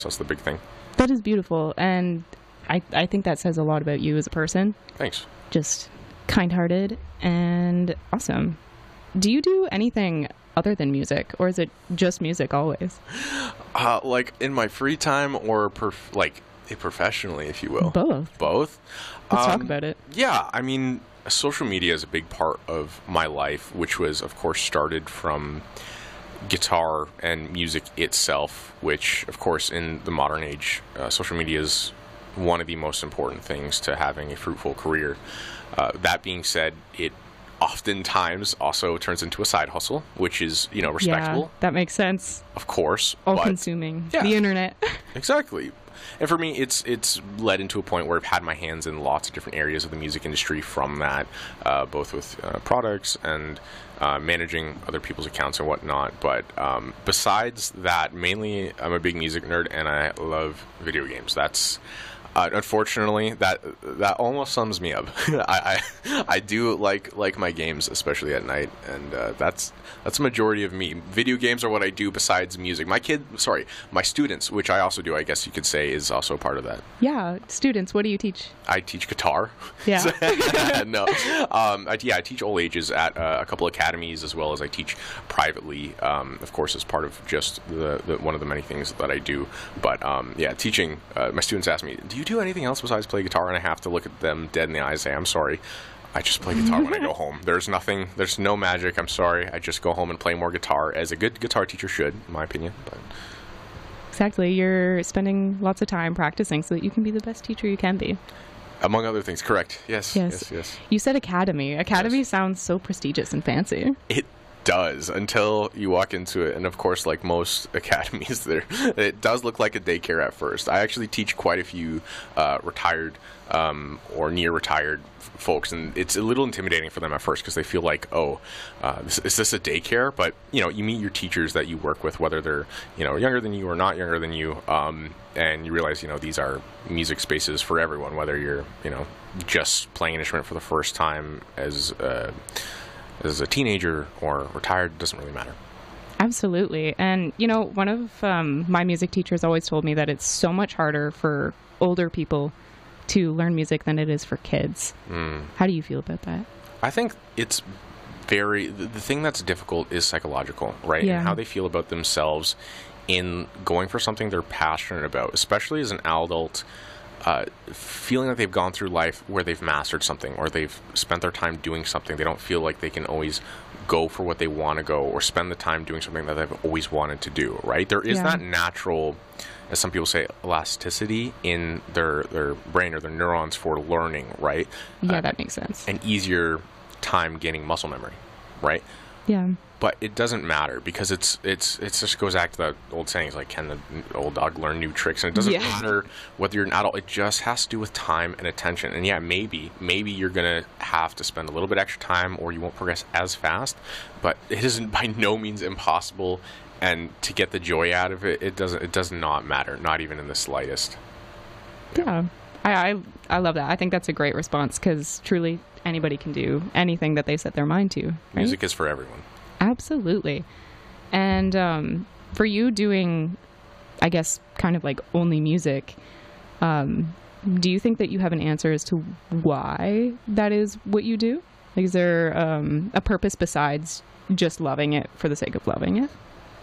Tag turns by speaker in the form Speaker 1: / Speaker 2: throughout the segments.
Speaker 1: that's the big thing.
Speaker 2: That is beautiful, and I think that says a lot about you as a person.
Speaker 1: Thanks.
Speaker 2: Just kind-hearted and awesome. Do you do anything other than music, or is it just music always?
Speaker 1: Like in my free time, or professionally, if you will.
Speaker 2: Both.
Speaker 1: Both.
Speaker 2: Let's talk about it.
Speaker 1: Yeah, I mean, social media is a big part of my life, which was, of course, started from guitar and music itself, which, of course, in the modern age, social media is one of the most important things to having a fruitful career. That being said, it oftentimes also turns into a side hustle, which is, respectable.
Speaker 2: Yeah, that makes sense.
Speaker 1: Of course.
Speaker 2: All-consuming.
Speaker 1: Yeah.
Speaker 2: The internet.
Speaker 1: Exactly. And for me, it's led into a point where I've had my hands in lots of different areas of the music industry from that, both with products and managing other people's accounts and whatnot. But besides that, mainly I'm a big music nerd and I love video games. That's unfortunately that almost sums me up. I do like my games, especially at night, and that's a majority of me. Video games are what I do besides music. My students, which I also do, I guess you could say, is also a part of that.
Speaker 2: Yeah, students, what do you teach?
Speaker 1: I teach guitar.
Speaker 2: Yeah.
Speaker 1: No. I teach all ages at a couple academies, as well as I teach privately, of course, as part of just the one of the many things that I do. But teaching, my students ask me, do you do anything else besides play guitar? And I have to look at them dead in the eyes and say, I'm sorry, I just play guitar when I go home. There's no magic. I'm sorry. I just go home and play more guitar, as a good guitar teacher should, in my opinion. But
Speaker 2: exactly. You're spending lots of time practicing so that you can be the best teacher you can be.
Speaker 1: Among other things, correct. Yes.
Speaker 2: You said academy. Academy
Speaker 1: Yes.
Speaker 2: sounds so prestigious and fancy.
Speaker 1: It does, until you walk into it, and of course, like most academies, it does look like a daycare at first. I actually teach quite a few retired or near retired folks, and it's a little intimidating for them at first because they feel like, is this a daycare? But you meet your teachers that you work with, whether they're younger than you or not younger than you, and you realize these are music spaces for everyone, whether you're just playing an instrument for the first time as a teenager or retired, doesn't really matter.
Speaker 2: Absolutely. And, one of my music teachers always told me that it's so much harder for older people to learn music than it is for kids. How do you feel about that?
Speaker 1: I think it's the thing that's difficult is psychological, right?
Speaker 2: Yeah.
Speaker 1: And how they feel about themselves in going for something they're passionate about, especially as an adult. Feeling like they've gone through life where they've mastered something, or they've spent their time doing something. They don't feel like they can always go for what they want to go, or spend the time doing something that they've always wanted to do, right? There is that natural, as some people say, elasticity in their brain or their neurons for learning, right?
Speaker 2: Yeah, that makes sense.
Speaker 1: An easier time gaining muscle memory, right?
Speaker 2: Yeah.
Speaker 1: But it doesn't matter, because it just goes back to that old saying, it's like, can the old dog learn new tricks? And it doesn't matter whether you're an adult. It just has to do with time and attention. And maybe you're going to have to spend a little bit extra time, or you won't progress as fast. But it isn't by no means impossible. And to get the joy out of it, it does not matter, not even in the slightest.
Speaker 2: Yeah. I love that. I think that's a great response, because truly anybody can do anything that they set their mind to. Right?
Speaker 1: Music is for everyone.
Speaker 2: Absolutely. And for you doing, I guess, kind of like only music, do you think that you have an answer as to why that is what you do? Like, is there a purpose besides just loving it for the sake of loving it?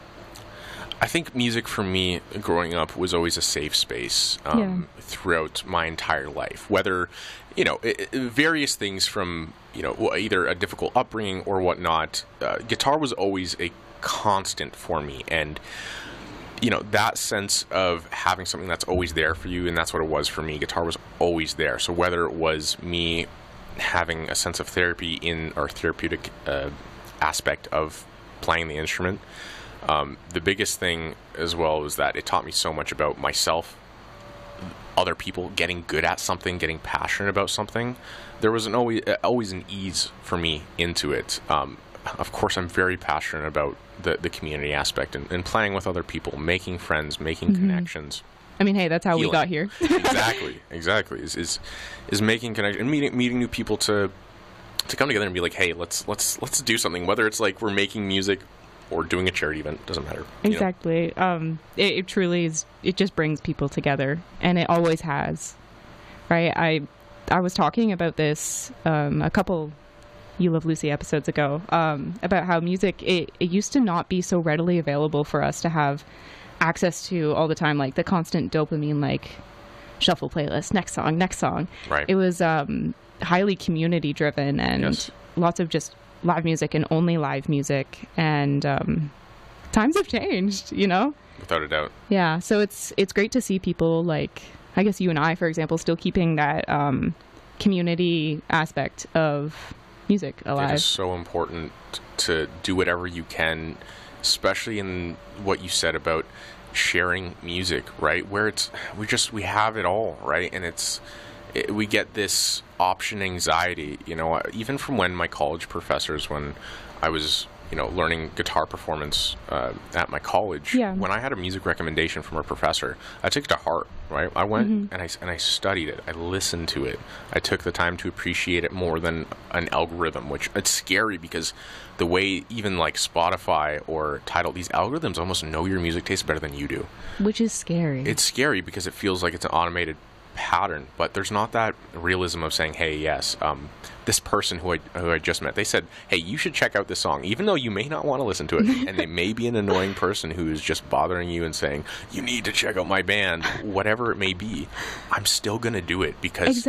Speaker 1: I think music for me growing up was always a safe space throughout my entire life. Whether, various things from, either a difficult upbringing or whatnot, guitar was always a constant for me. And, that sense of having something that's always there for you, and that's what it was for me. Guitar was always there. So whether it was me having a sense of therapy or therapeutic aspect of playing the instrument, the biggest thing as well was that it taught me so much about myself, other people, getting good at something, getting passionate about something. There was always an ease for me into it. Of course, I'm very passionate about the community aspect and playing with other people, making friends, making connections.
Speaker 2: I mean, hey, that's how we got here.
Speaker 1: Exactly. Is making connections and meeting new people to come together and be like, hey, let's do something. Whether it's like we're making music or doing a charity event, doesn't matter.
Speaker 2: Exactly. It truly is. It just brings people together, and it always has. Right. I was talking about this a couple You Love Lucy episodes ago, about how music, it used to not be so readily available for us to have access to all the time, like the constant dopamine, like shuffle playlist, next song.
Speaker 1: Right.
Speaker 2: It was highly community driven, and lots of just live music and only live music. And times have changed,
Speaker 1: Without a doubt.
Speaker 2: Yeah. So it's great to see people like, I guess you and I, for example, still keeping that community aspect of music alive.
Speaker 1: It is so important to do whatever you can, especially in what you said about sharing music, right? Where we have it all, right? And we get this option anxiety, even from when my college professors, when I was learning guitar performance at my college, when I had a music recommendation from a professor, I took it to heart, right? I went and I studied it. I listened to it. I took the time to appreciate it more than an algorithm, which it's scary because the way even like Spotify or Tidal, these algorithms almost know your music taste better than you do.
Speaker 2: Which is scary.
Speaker 1: It's scary because it feels like it's an automated pattern, but there's not that realism of saying, hey, yes, this person who I just met, they said, hey, you should check out this song, even though you may not want to listen to it, and they may be an annoying person who is just bothering you and saying, you need to check out my band, whatever it may be. I'm still gonna do it because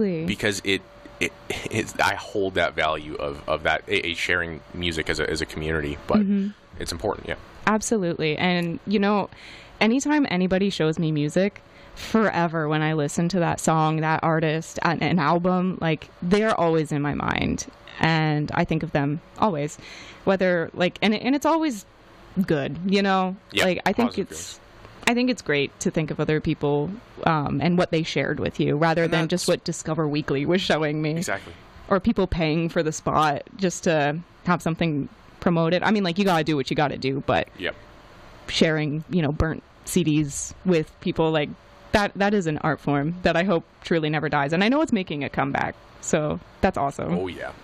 Speaker 1: I hold that value of that sharing music as a community, but it's important. Yeah,
Speaker 2: absolutely. And anytime anybody shows me music, forever when I listen to that song, that artist, an album, like they're always in my mind, and I think of them always, whether like, and it's always good, like I think it's great to think of other people and what they shared with you rather than just what Discover Weekly was showing me.
Speaker 1: Exactly.
Speaker 2: Or people paying for the spot just to have something promoted. I mean, like, you gotta do what you gotta do, but sharing, burnt CDs with people, like that is an art form that I hope truly never dies. And I know it's making a comeback, so that's awesome.
Speaker 1: Oh yeah.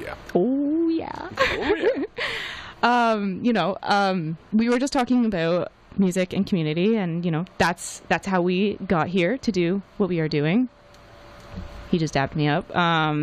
Speaker 2: We were just talking about music and community, and that's how we got here to do what we are doing. He just dapped me up.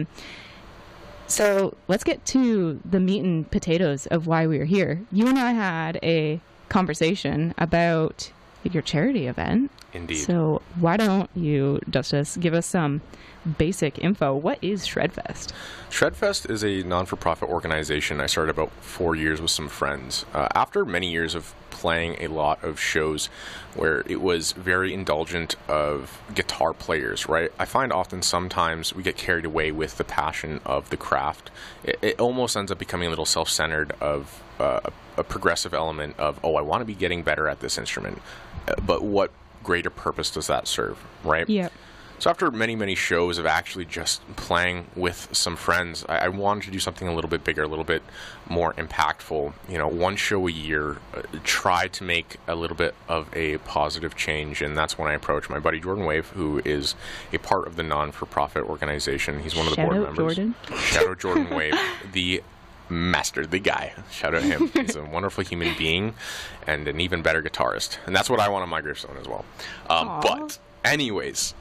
Speaker 2: So let's get to the meat and potatoes of why we are here. You and I had a conversation about your charity event.
Speaker 1: Indeed.
Speaker 2: So why don't you, Justice, give us some basic info. What is Shredfest?
Speaker 1: Shredfest is a non-for-profit organization I started about 4 years with some friends. After many years of playing a lot of shows where it was very indulgent of guitar players, right? I find often sometimes we get carried away with the passion of the craft. It almost ends up becoming a little self-centered of a progressive element of, oh, I want to be getting better at this instrument. But what greater purpose does that serve, right?
Speaker 2: Yeah.
Speaker 1: So after many, many shows of actually just playing with some friends, I wanted to do something a little bit bigger, a little bit more impactful. One show a year, try to make a little bit of a positive change, and that's when I approached my buddy Jordan Wave, who is a part of the non-for-profit organization. He's one of the board members. Shout out Jordan Wave, the master, the guy. Shout out him. He's a wonderful human being and an even better guitarist. And that's what I want on my gravestone as well. But anyways,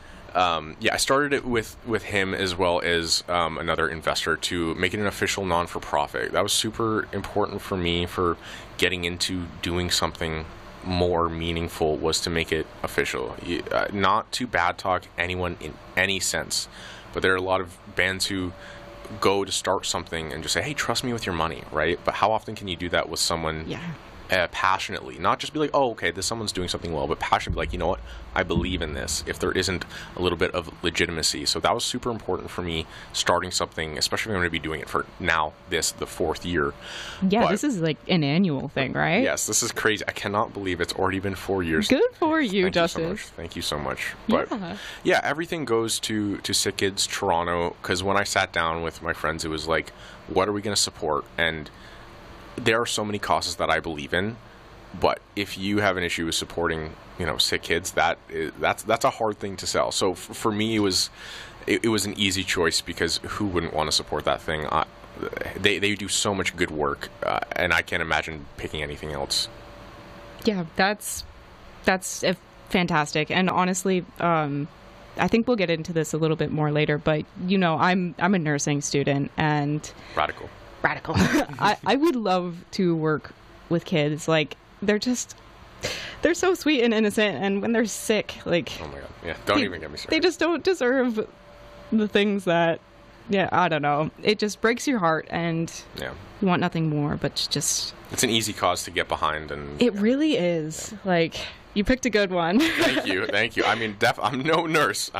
Speaker 1: I started it with him as well as another investor to make it an official non-for-profit. That was super important for me for getting into doing something more meaningful, was to make it official. Not to bad talk anyone in any sense, but there are a lot of bands who go to start something and just say, hey, trust me with your money, right? But how often can you do that with someone passionately? Not just be like, oh, okay, someone's doing something well, but passionately, like, you know what, I believe in this, if there isn't a little bit of legitimacy. So that was super important for me, starting something, especially if I'm going to be doing it for now, the 4th year.
Speaker 2: Yeah, but this is like an annual thing, right?
Speaker 1: Yes, this is crazy. I cannot believe it's already been 4 years.
Speaker 2: Good for you, Justice.
Speaker 1: Thank you so much. But yeah, everything goes to Sick Kids Toronto, because when I sat down with my friends, it was like, what are we going to support? And there are so many causes that I believe in, but if you have an issue with supporting, sick kids, that's a hard thing to sell. So for me, it was an easy choice, because who wouldn't want to support that thing? they do so much good work, and I can't imagine picking anything else.
Speaker 2: Yeah, that's fantastic. And honestly, I think we'll get into this a little bit more later, but I'm a nursing student, and
Speaker 1: Radical.
Speaker 2: I would love to work with kids. Like, they're so sweet and innocent, and when they're sick, like,
Speaker 1: oh my god, yeah, don't even get me started.
Speaker 2: They just don't deserve the things that, I don't know. It just breaks your heart, and you want nothing more but just.
Speaker 1: It's an easy cause to get behind, and
Speaker 2: it really is. Yeah. Like, you picked a good one.
Speaker 1: Thank you. I mean, I'm no nurse.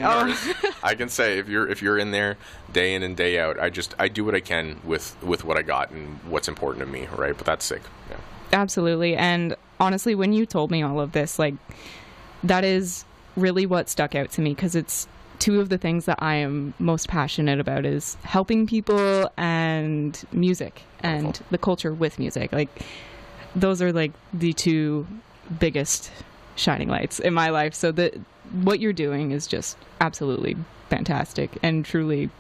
Speaker 1: I can say if you're in there day in and day out, I do what I can with what I got and what's important to me, right? But that's sick. Yeah.
Speaker 2: Absolutely. And honestly, when you told me all of this, like, that is really what stuck out to me, because it's two of the things that I am most passionate about is helping people and music and the culture with music. Like, those are like the two biggest shining lights in my life. So what you're doing is just absolutely fantastic and truly,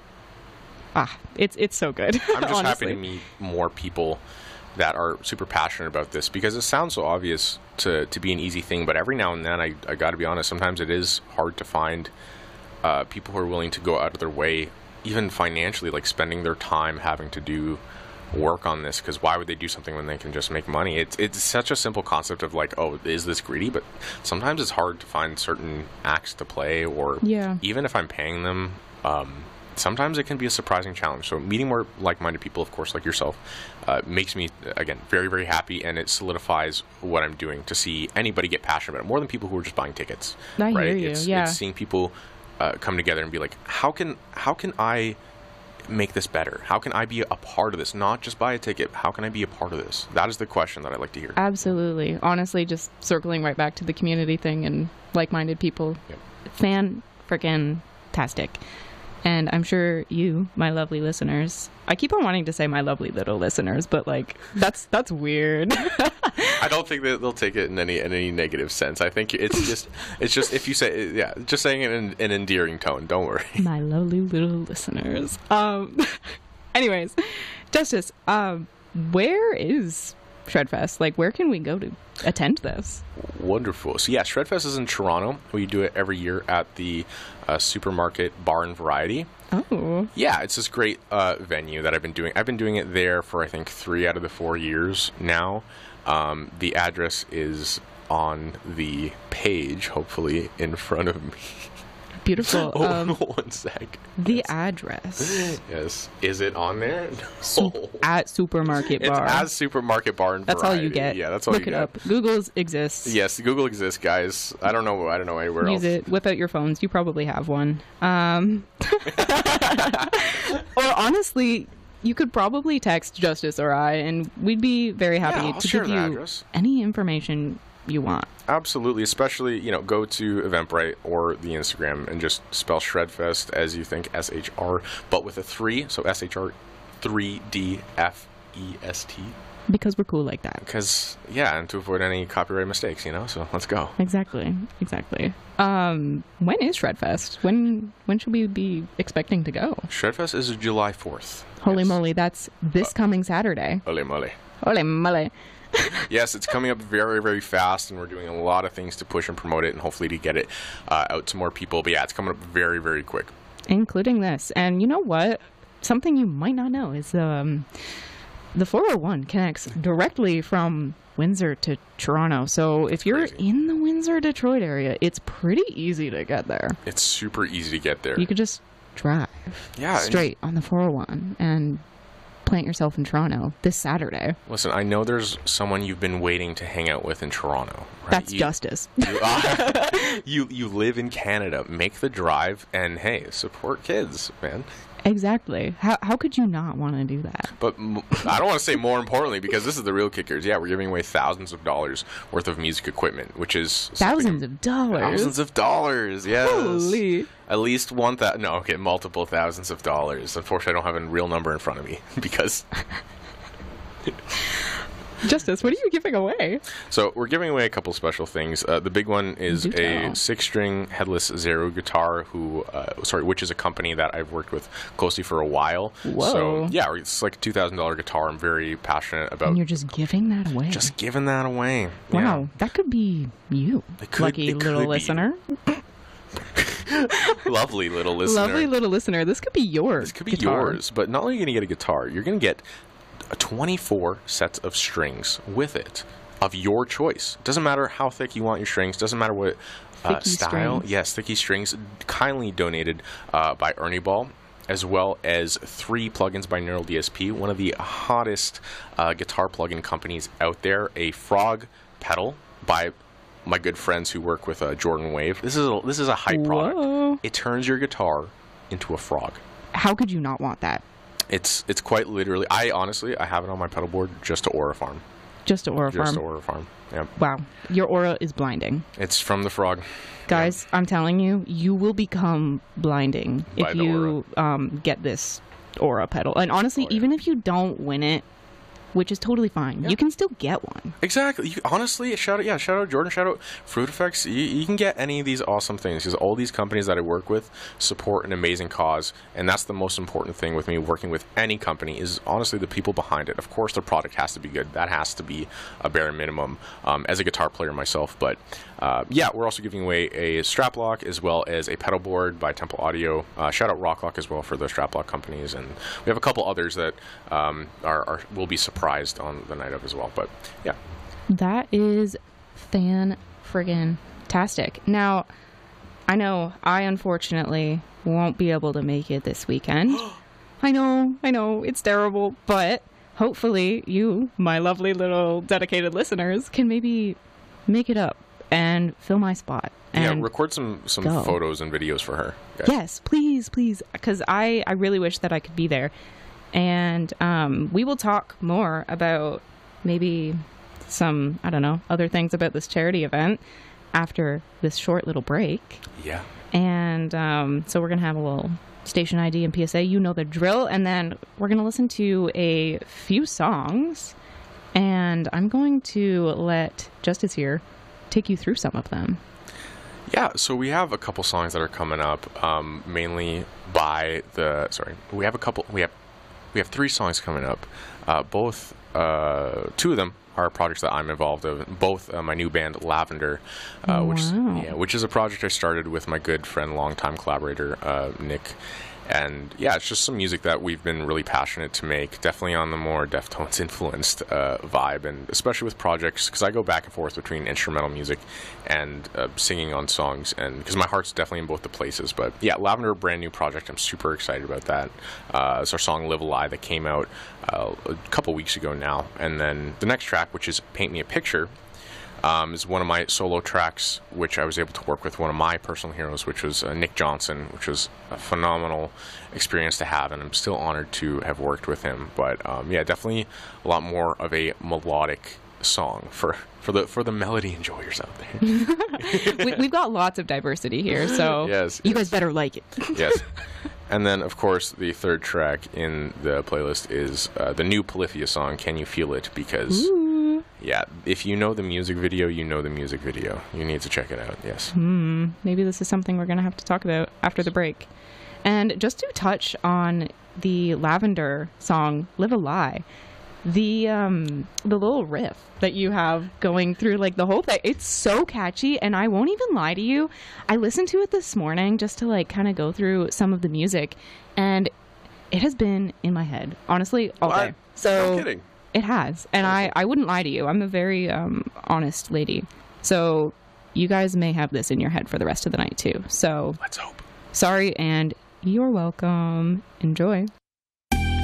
Speaker 2: it's so good.
Speaker 1: I'm just happy to meet more people that are super passionate about this, because it sounds so obvious to be an easy thing, but every now and then I got to be honest, sometimes it is hard to find people who are willing to go out of their way, even financially, like spending their time having to do work on this, because why would they do something when they can just make money? It's such a simple concept of like, oh, is this greedy? But sometimes it's hard to find certain acts to play, or even if I'm paying them, sometimes it can be a surprising challenge. So meeting more like-minded people, of course, like yourself, makes me, again, very, very happy, and it solidifies what I'm doing to see anybody get passionate about it, more than people who are just buying tickets.
Speaker 2: I
Speaker 1: right?
Speaker 2: hear you.
Speaker 1: It's seeing people come together and be like, how can I make this better? How can I be a part of this? Not just buy a ticket. How can I be a part of this? That is the question that I like to hear.
Speaker 2: Absolutely. Honestly, just circling right back to the community thing and like-minded people.
Speaker 1: Yep.
Speaker 2: Fan-frickin-tastic. And I'm sure you, my lovely listeners, I keep on wanting to say my lovely little listeners, but like, that's weird.
Speaker 1: I don't think that they'll take it in any negative sense. I think it's just if you say, just saying it in an endearing tone. Don't worry.
Speaker 2: My lovely little listeners. Anyways, Justice, where is Shredfest? Like, where can we go to attend this?
Speaker 1: Wonderful. So yeah, Shredfest is in Toronto. We do it every year at the Supermarket Bar and Variety.
Speaker 2: Oh.
Speaker 1: Yeah, it's this great venue that I've been doing. I've been doing it there for, I think, 3 out of the 4 years now. The address is on the page, hopefully, in front of me.
Speaker 2: Beautiful.
Speaker 1: One sec.
Speaker 2: The address.
Speaker 1: Yes. Is it on there? No.
Speaker 2: At Supermarket Bar.
Speaker 1: It's at Supermarket Bar and Variety.
Speaker 2: That's all you get.
Speaker 1: Yeah, that's all
Speaker 2: you get. Look it up. Google exists.
Speaker 1: Yes, Google exists, guys. I don't know anywhere else.
Speaker 2: Use it. Whip out your phones. You probably have one. Or honestly, you could probably text Justice or I, and we'd be very happy to give you any information you want.
Speaker 1: Absolutely, especially, go to Eventbrite or the Instagram and just spell Shredfest as you think, SHR, but with a 3, so SHR 3DFEST.
Speaker 2: Because we're cool like that.
Speaker 1: Because, and to avoid any copyright mistakes, so let's go.
Speaker 2: Exactly. When is Shredfest? When should we be expecting to go?
Speaker 1: Shredfest is July 4th.
Speaker 2: Holy moly, that's this coming Saturday.
Speaker 1: Holy moly.
Speaker 2: Holy moly.
Speaker 1: Yes, it's coming up very, very fast, and we're doing a lot of things to push and promote it, and hopefully to get it out to more people. But yeah, it's coming up very, very quick. Including this. And you know what? Something you might not know is the 401 connects directly from Windsor to Toronto. So if you're in the Windsor, Detroit area, it's pretty easy to get there. It's super easy to get there. You could just drive straight on the 401 and plant yourself in Toronto this Saturday. Listen, I know there's someone you've been waiting to hang out with in Toronto. Right? That's Justice. You live in Canada. Make the drive and, hey, support kids, man. Exactly. How could you not want to do that? But I don't want to say more importantly, because this is the real kickers. Yeah, we're giving away thousands of dollars worth of music equipment, which is... Thousands of dollars? Thousands of dollars, yes. Holy. At least multiple thousands of dollars. Unfortunately, I don't have a real number in front of me, because...
Speaker 2: Justice, what are you giving away?
Speaker 1: So we're giving away a couple special things. The big one is a 6-string headless Zero guitar, which is a company that I've worked with closely for a while.
Speaker 2: Whoa.
Speaker 1: So yeah, it's like a $2,000 guitar. I'm very passionate about.
Speaker 2: And you're just giving that away.
Speaker 1: Just giving that away.
Speaker 2: Wow,
Speaker 1: Yeah.
Speaker 2: that could be you, lucky little listener.
Speaker 1: Lovely little listener.
Speaker 2: Lovely little listener. This could be yours.
Speaker 1: This could be
Speaker 2: guitar.
Speaker 1: yours, but not only are you going to get a guitar, you're going to get 24 sets of strings with it of your choice. Doesn't matter how thick you want your strings. Doesn't matter what style.
Speaker 2: Strings.
Speaker 1: Yes, thicky strings. Kindly donated by Ernie Ball, as well as 3 plugins by Neural DSP, one of the hottest guitar plugin companies out there. A frog pedal by my good friends who work with Jordan Wave. This is a hype product.
Speaker 2: Whoa.
Speaker 1: It turns your guitar into a frog.
Speaker 2: How could you not want that?
Speaker 1: It's quite literally. I have it on my pedal board just to Aura Farm.
Speaker 2: Just to Aura
Speaker 1: Just to
Speaker 2: Farm.
Speaker 1: Aura Farm. Yeah.
Speaker 2: Wow, your aura is blinding.
Speaker 1: It's from the frog.
Speaker 2: Guys, I'm telling you, you will become blinding
Speaker 1: By
Speaker 2: if
Speaker 1: the
Speaker 2: you get this Aura pedal. And honestly, even if you don't win it, which is totally fine, you can still get one.
Speaker 1: Exactly. Honestly, shout out Jordan, shout out Fruit Effects. You can get any of these awesome things because all these companies that I work with support an amazing cause, and that's the most important thing with me working with any company is honestly the people behind it. Of course, the product has to be good. That has to be a bare minimum as a guitar player myself. But we're also giving away a strap lock as well as a pedal board by Temple Audio. Shout out Rock Lock as well for the strap lock companies, and we have a couple others that will be surprised on the night of as well. But yeah,
Speaker 2: That is fan-friggin-tastic. Now, I know I unfortunately won't be able to make it this weekend. I know, it's terrible, but hopefully you, my lovely little dedicated listeners, can maybe make it up and fill my spot. And
Speaker 1: record some
Speaker 2: go.
Speaker 1: photos and videos for her, guys.
Speaker 2: Yes, please, because I really wish that I could be there. And we will talk more about maybe some, I don't know, other things about this charity event after this short little break.
Speaker 1: Yeah.
Speaker 2: And so we're going to have a little station ID and PSA. You know the drill. And then we're going to listen to a few songs. And I'm going to let Justice here take you through some of them.
Speaker 1: Yeah, so we have a couple songs that are coming up, mainly by we have 3 songs coming up. Both 2 of them are projects that I'm involved in. Both my new band Lavender, which is a project I started with my good friend, longtime collaborator Nick. And yeah, it's just some music that we've been really passionate to make, definitely on the more Deftones influenced vibe, and especially with projects, because I go back and forth between instrumental music and singing on songs, and because my heart's definitely in both the places. But yeah, Lavender, brand new project. I'm super excited about that. It's our song Live a Lie that came out a couple weeks ago now. And then the next track, which is Paint Me a Picture, is one of my solo tracks, which I was able to work with one of my personal heroes, which was Nick Johnson, which was a phenomenal experience to have, and I'm still honored to have worked with him. But definitely a lot more of a melodic song for the melody enjoyers out there.
Speaker 2: We've got lots of diversity here, so you guys better like it.
Speaker 1: Yes. And then, of course, the third track in the playlist is the new Polyphia song, Can You Feel It? Because... yeah, if you know the music video, you know the music video. You need to check it out, yes.
Speaker 2: Maybe this is something we're going to have to talk about after the break. And just to touch on the Lavender song, Live a Lie, the little riff that you have going through like the whole thing, it's so catchy, and I won't even lie to you. I listened to it this morning just to like kind of go through some of the music, and it has been in my head, honestly, all day. So,
Speaker 1: no kidding.
Speaker 2: It has. And I wouldn't lie to you. I'm a very honest lady. So you guys may have this in your head for the rest of the night, too. So
Speaker 1: let's hope.
Speaker 2: Sorry, and you're welcome. Enjoy.